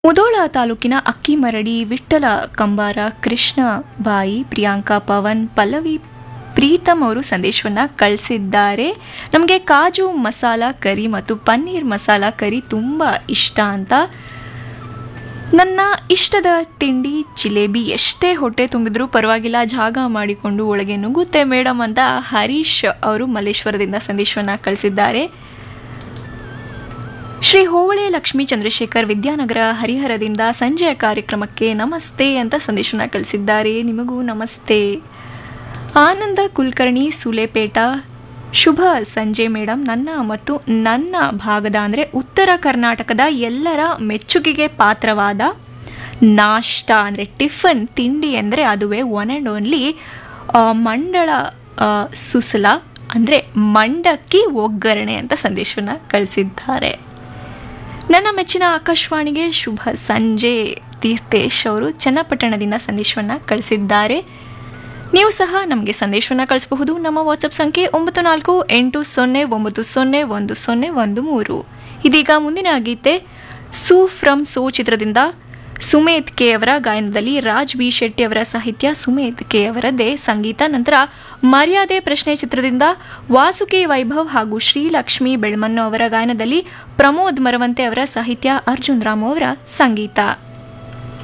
ಮುಧೋಳ ತಾಲೂಕಿನ ಅಕ್ಕಿಮರಡಿ, ವಿಠ್ಠಲ ಕಂಬಾರ, ಕೃಷ್ಣ ಬಾಯಿ, ಪ್ರಿಯಾಂಕಾ ಪವನ್, ಪಲ್ಲವಿ ಪ್ರೀತಮ್ ಅವರು ಸಂದೇಶವನ್ನು ಕಳಿಸಿದ್ದಾರೆ. ನಮಗೆ ಕಾಜು ಮಸಾಲ ಕರಿ ಮತ್ತು ಪನ್ನೀರ್ ಮಸಾಲ ಕರಿ ತುಂಬ ಇಷ್ಟ ಅಂತ. ನನ್ನ ಇಷ್ಟದ ತಿಂಡಿ ಜಿಲೇಬಿ, ಎಷ್ಟೇ ಹೊಟ್ಟೆ ತುಂಬಿದ್ರೂ ಪರವಾಗಿಲ್ಲ, ಜಾಗ ಮಾಡಿಕೊಂಡು ಒಳಗೆ ನುಗ್ಗುತ್ತೆ ಮೇಡಮ್ ಅಂತ ಹರೀಶ್ ಅವರು ಮಲ್ಲೇಶ್ವರದಿಂದ ಸಂದೇಶವನ್ನು ಕಳಿಸಿದ್ದಾರೆ. ಶ್ರೀ ಹೋವಳೆ ಲಕ್ಷ್ಮೀ ಚಂದ್ರಶೇಖರ್ ವಿದ್ಯಾನಗರ ಹರಿಹರದಿಂದ ಸಂಜೆಯ ಕಾರ್ಯಕ್ರಮಕ್ಕೆ ನಮಸ್ತೆ ಅಂತ ಸಂದೇಶವನ್ನು ಕಳಿಸಿದ್ದಾರೆ. ನಿಮಗೂ ನಮಸ್ತೆ. ಆನಂದ ಕುಲಕರ್ಣಿ ಸುಲೇಪೇಟ, ಶುಭ ಸಂಜೆ ಮೇಡಮ್. ನನ್ನ ಮತ್ತು ನನ್ನ ಭಾಗದ ಅಂದರೆ ಉತ್ತರ ಕರ್ನಾಟಕದ ಎಲ್ಲರ ಮೆಚ್ಚುಗೆಗೆ ಪಾತ್ರವಾದ ನಾಷ್ಟಾ ಅಂದರೆ ಟಿಫನ್ ತಿಂಡಿ ಅಂದರೆ ಅದುವೇ ಒನ್ ಆ್ಯಂಡ್ ಓನ್ಲಿ ಮಂಡಳ ಸುಸಲ ಅಂದರೆ ಮಂಡಕ್ಕಿ ಒಗ್ಗರಣೆ ಅಂತ ಸಂದೇಶವನ್ನು ಕಳಿಸಿದ್ದಾರೆ. ನನ್ನ ಮೆಚ್ಚಿನ ಆಕಾಶವಾಣಿಗೆ ಶುಭ ಸಂಜೆ. ತೀರ್ಥೇಶ್ ಅವರು ಚನ್ನಪಟ್ಟಣದಿಂದ ಸಂದೇಶವನ್ನು ಕಳಿಸಿದ್ದಾರೆ. ನೀವು ಸಹ ನಮಗೆ ಸಂದೇಶವನ್ನು ಕಳಿಸಬಹುದು. ನಮ್ಮ ವಾಟ್ಸಪ್ ಸಂಖ್ಯೆ 9480901013. ಇದೀಗ ಮುಂದಿನ ಗೀತೆ ಸೂ ಫ್ರಮ್ ಸೋ ಚಿತ್ರದಿಂದ ಸುಮೇತ್ ಕೆ ಅವರ ಗಾಯನದಲ್ಲಿ ರಾಜ್ ಬಿ ಶೆಟ್ಟಿ ಅವರ ಸಾಹಿತ್ಯ, ಸುಮೇತ್ ಕೆ ಅವರದ್ದೇ ಸಂಗೀತ. ನಂತರ ಮರ್ಯಾದೆ ಪ್ರಶ್ನೆ ಚಿತ್ರದಿಂದ ವಾಸುಕಿ ವೈಭವ್ ಹಾಗೂ ಶ್ರೀಲಕ್ಷ್ಮಿ ಬೆಳ್ಮನ್ನು ಅವರ ಗಾಯನದಲ್ಲಿ ಪ್ರಮೋದ್ ಮರವಂತೆ ಅವರ ಸಾಹಿತ್ಯ, ಅರ್ಜುನ್ ರಾಮ್ ಅವರ ಸಂಗೀತ.